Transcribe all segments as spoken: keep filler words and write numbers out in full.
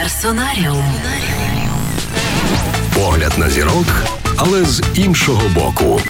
Персонаріум. Погляд на зірок, але з іншого боку.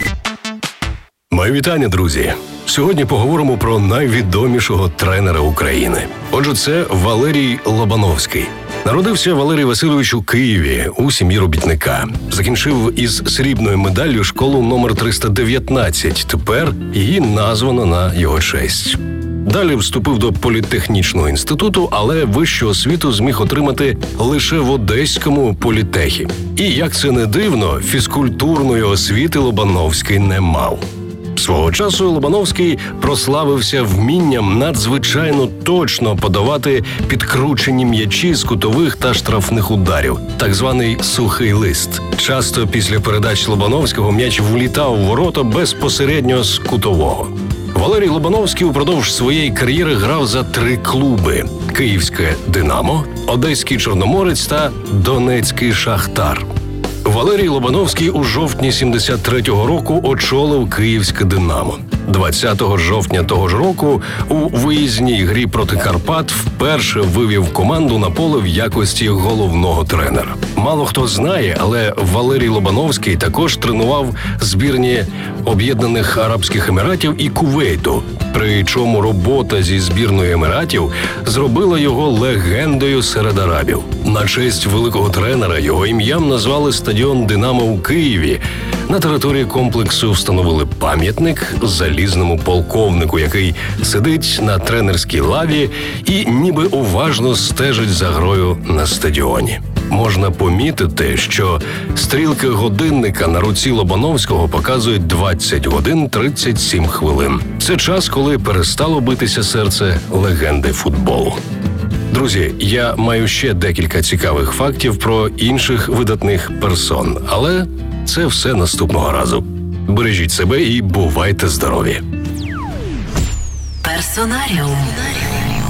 Мої вітання, друзі! Сьогодні поговоримо про найвідомішого тренера України. Отже, це Валерій Лобановський. Народився Валерій Васильович у Києві у сім'ї робітника. Закінчив із срібною медаллю школу номер триста дев'ятнадцять. Тепер її названо на його честь. Далі вступив до політехнічного інституту, але вищу освіту зміг отримати лише в Одеському політехі. І, як це не дивно, фізкультурної освіти Лобановський не мав. Свого часу Лобановський прославився вмінням надзвичайно точно подавати підкручені м'ячі з кутових та штрафних ударів, так званий сухий лист. Часто після передач Лобановського м'яч влітав у ворота безпосередньо з кутового. Валерій Лобановський упродовж своєї кар'єри грав за три клуби – Київське «Динамо», Одеський «Чорноморець» та Донецький «Шахтар». Валерій Лобановський у жовтні сімдесят третього року очолив Київське «Динамо». двадцятого жовтня того ж року у виїзній грі проти Карпат вперше вивів команду на поле в якості головного тренера. Мало хто знає, але Валерій Лобановський також тренував збірні Об'єднаних Арабських Еміратів і Кувейту, при чому робота зі збірною Еміратів зробила його легендою серед арабів. На честь великого тренера його ім'ям назвали стадіон «Динамо» у Києві. На території комплексу встановили пам'ятник залізному полковнику, який сидить на тренерській лаві і ніби уважно стежить за грою на стадіоні. Можна помітити, що стрілки годинника на руці Лобановського показують двадцять годин тридцять сім хвилин. Це час, коли перестало битися серце легенди футболу. Друзі, я маю ще декілька цікавих фактів про інших видатних персон, але це все наступного разу. Бережіть себе і бувайте здорові! Персонаріум.